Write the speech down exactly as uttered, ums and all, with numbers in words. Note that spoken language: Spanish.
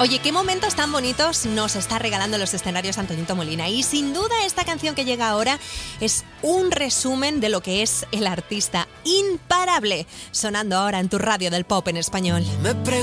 Oye, qué momentos tan bonitos nos está regalando los escenarios Antoñito Molina. Y sin duda esta canción que llega ahora es un resumen de lo que es el artista imparable, sonando ahora en tu radio del pop en español. Me